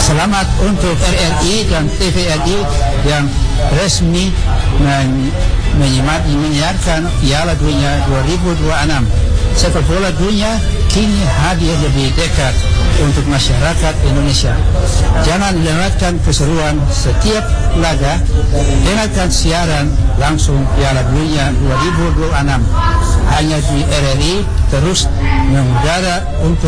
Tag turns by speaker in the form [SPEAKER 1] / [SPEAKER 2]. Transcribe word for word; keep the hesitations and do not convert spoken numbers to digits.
[SPEAKER 1] Selamat untuk R R I dan T V R I yang resmi men menyimak, menyiarkan Piala Dunia dua ribu dua puluh enam. Sepak bola dunia kini hadir lebih dekat untuk masyarakat Indonesia. Jangan lewatkan keseruan setiap laga. Dengarkan siaran langsung Piala Dunia dua ribu dua puluh enam hanya di R R I, terus mengudara untuk